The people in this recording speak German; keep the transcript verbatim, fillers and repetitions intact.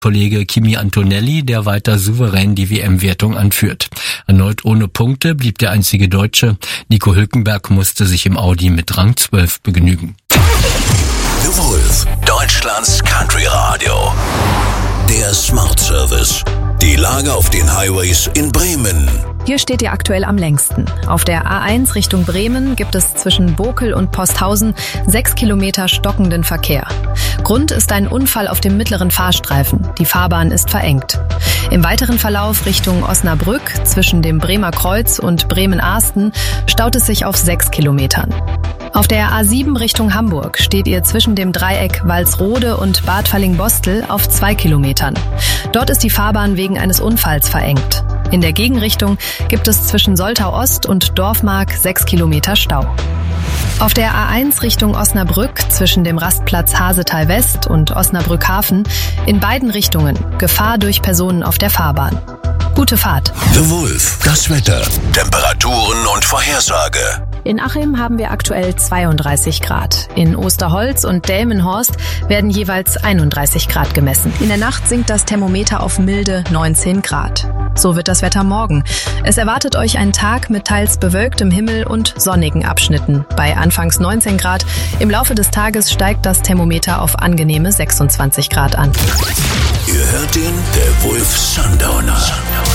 Kollege Kimi Antonelli, der weiter souverän die W M-Wertung anführt. Erneut ohne Punkte blieb der einzige Deutsche. Nico Hülkenberg musste sich im Audi mit Rang zwölf begnügen. The Wolf, Deutschlands Country Radio. Der Smart Service. Die Lage auf den Highways in Bremen. Hier steht ihr aktuell am längsten. Auf der A eins Richtung Bremen gibt es zwischen Bokel und Posthausen sechs Kilometer stockenden Verkehr. Grund ist ein Unfall auf dem mittleren Fahrstreifen. Die Fahrbahn ist verengt. Im weiteren Verlauf Richtung Osnabrück zwischen dem Bremer Kreuz und Bremen-Ahsten staut es sich auf sechs Kilometern. Auf der A sieben Richtung Hamburg steht ihr zwischen dem Dreieck Walsrode und Bad Fallingbostel auf zwei Kilometern. Dort ist die Fahrbahn wegen eines Unfalls verengt. In der Gegenrichtung gibt es zwischen Soltau Ost und Dorfmark sechs Kilometer Stau. Auf der A eins Richtung Osnabrück zwischen dem Rastplatz Hasetal West und Osnabrück Hafen in beiden Richtungen Gefahr durch Personen auf der Fahrbahn. Gute Fahrt. The Wolf, das Wetter, Temperaturen und Vorhersage. In Achim haben wir aktuell zweiunddreißig Grad. In Osterholz und Delmenhorst werden jeweils einunddreißig Grad gemessen. In der Nacht sinkt das Thermometer auf milde neunzehn Grad. So wird das Wetter morgen. Es erwartet euch ein Tag mit teils bewölktem Himmel und sonnigen Abschnitten. Bei anfangs neunzehn Grad. Im Laufe des Tages steigt das Thermometer auf angenehme sechsundzwanzig Grad an. Ihr hört den The Wolf Sundowner.